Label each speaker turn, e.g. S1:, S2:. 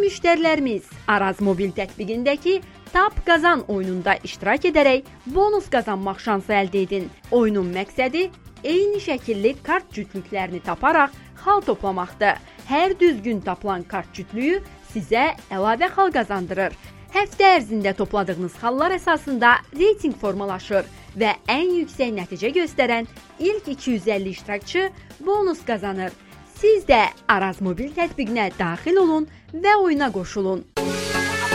S1: müştərilərimiz Araz mobil tətbiqindəki Tap Qazan oyununda iştirak edərək bonus qazanmaq şansı əldə edin. Oyunun məqsədi eyni şəkilli kart cütlüklərini taparaq xal toplamaqdır. Hər düzgün tapılan kart cütlüyü sizə əlavə xal qazandırır. Həftə ərzində topladığınız xallar əsasında reyting formalaşır və ən yüksək nəticə göstərən ilk 250 iştirakçı bonus qazanır. Siz də Araz mobil tətbiqinə daxil olun və oyuna qoşulun.